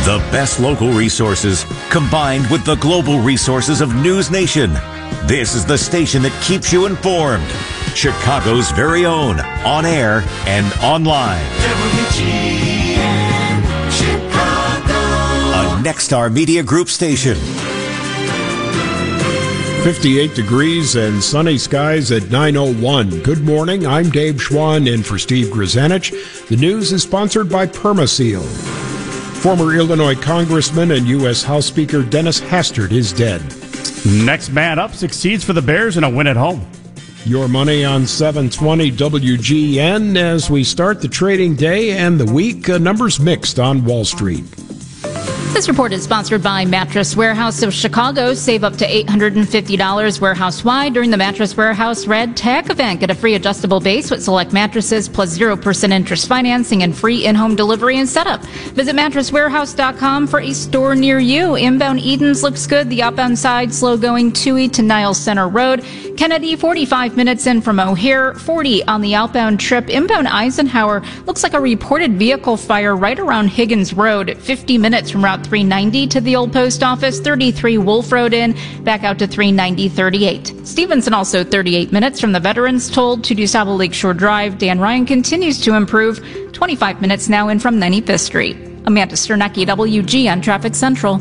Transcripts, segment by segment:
The best local resources combined with the global resources of News Nation. This is the station that keeps you informed. Chicago's very own, on air and online. WGN Chicago. A Nexstar Media Group station. 58 degrees and sunny skies at 9:01. Good morning. I'm Dave Schwann in for Steve Grzanich. The news is sponsored by Permaseal. Former Illinois Congressman and U.S. House Speaker Dennis Hastert is dead. Next man up succeeds for the Bears in a win at home. Your money on 720 WGN as we start the trading day and the week. Numbers mixed on Wall Street. This report is sponsored by Mattress Warehouse of Chicago. Save up to $850 warehouse-wide during the Mattress Warehouse Red Tag event. Get a free adjustable base with select mattresses plus 0% interest financing and free in-home delivery and setup. Visit mattresswarehouse.com for a store near you. Inbound Edens looks good. The outbound side slow going 2E to Niles Center Road. Kennedy 45 minutes in from O'Hare. 40 on the outbound trip. Inbound Eisenhower looks like a reported vehicle fire right around Higgins Road. 50 minutes from Route 390 to the old post office, 33 Wolf Road in, back out to 390-38. Stevenson also 38 minutes from the Veterans Toll to DuSable Lakeshore Drive. Dan Ryan continues to improve, 25 minutes now in from 95th Street. Amanda Sternecki, WGN Traffic Central.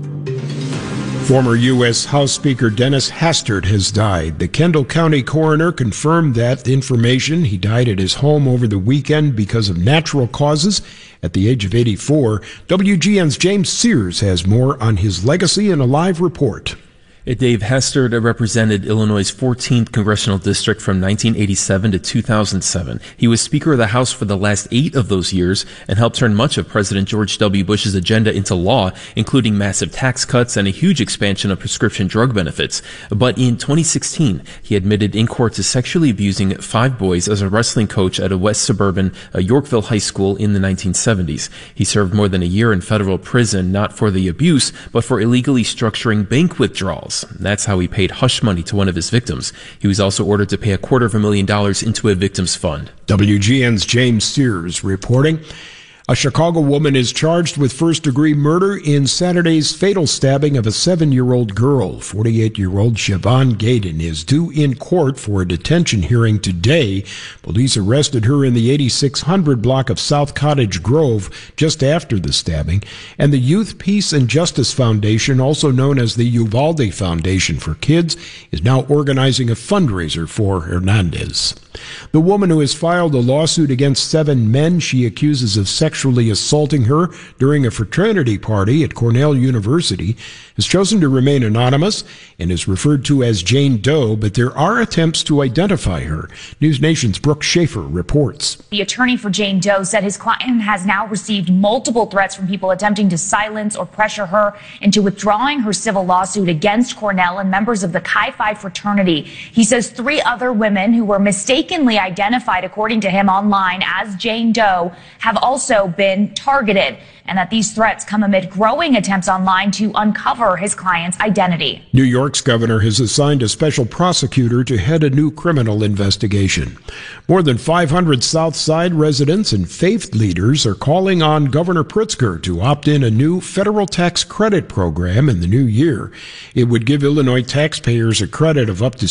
Former U.S. House Speaker Dennis Hastert has died. The Kendall County coroner confirmed that information. He died at his home over the weekend because of natural causes at the age of 84. WGN's James Sears has more on his legacy in a live report. Dave Hastert represented Illinois' 14th congressional district from 1987 to 2007. He was Speaker of the House for the last 8 of those years and helped turn much of President George W. Bush's agenda into law, including massive tax cuts and a huge expansion of prescription drug benefits. But in 2016, he admitted in court to sexually abusing 5 boys as a wrestling coach at a west suburban Yorkville high school in the 1970s. He served more than a year in federal prison, not for the abuse, but for illegally structuring bank withdrawals. That's how he paid hush money to one of his victims. He was also ordered to pay $250,000 into a victim's fund. WGN's James Sears reporting. A Chicago woman is charged with first-degree murder in Saturday's fatal stabbing of a 7-year-old girl. 48-year-old Siobhan Gaydon is due in court for a detention hearing today. Police arrested her in the 8600 block of South Cottage Grove just after the stabbing. And the Youth Peace and Justice Foundation, also known as the Uvalde Foundation for Kids, is now organizing a fundraiser for Hernandez. The woman who has filed a lawsuit against 7 men she accuses of sexually assaulting her during a fraternity party at Cornell University has chosen to remain anonymous and is referred to as Jane Doe, but there are attempts to identify her. News Nation's Brooke Schaefer reports. The attorney for Jane Doe said his client has now received multiple threats from people attempting to silence or pressure her into withdrawing her civil lawsuit against Cornell and members of the Chi Phi fraternity. He says 3 other women who were mistakenly identified, according to him, online as Jane Doe have also been targeted, and that these threats come amid growing attempts online to uncover his client's identity. New York's governor has assigned a special prosecutor to head a new criminal investigation. More than 500 South Side residents and faith leaders are calling on Governor Pritzker to opt in a new federal tax credit program in the new year. It would give Illinois taxpayers a credit of up to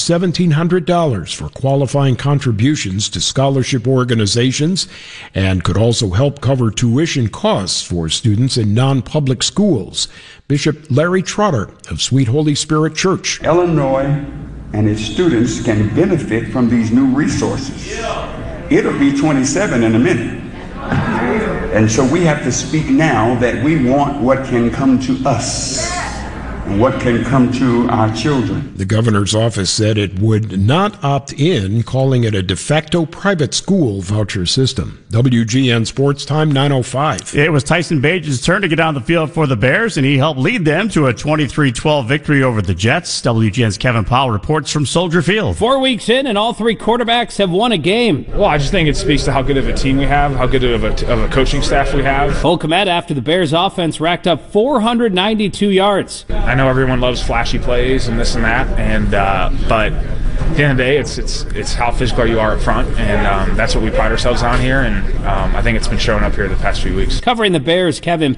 $1,700 for qualifying contributions to scholarship organizations and could also help cover tuition costs for students in non-public schools. Bishop Larry Trotter of Sweet Holy Spirit Church. Illinois and its students can benefit from these new resources. It'll be 27 in a minute. And so we have to speak now that we want what can come to us and what can come to our children. The governor's office said it would not opt in, calling it a de facto private school voucher system. WGN Sports Time 9:05. It was Tyson Bage's turn to get on the field for the Bears, and he helped lead them to a 23-12 victory over the Jets. WGN's Kevin Powell reports from Soldier Field. 4 weeks in, and all 3 quarterbacks have won a game. Well, I just think it speaks to how good of a team we have, how good of a coaching staff we have. Cole Kmet, after the Bears' offense racked up 492 yards. I know everyone loves flashy plays and this and that, but at the end of the day, it's how physical you are up front, and that's what we pride ourselves on here, and I think it's been showing up here the past few weeks. Covering the Bears, Kevin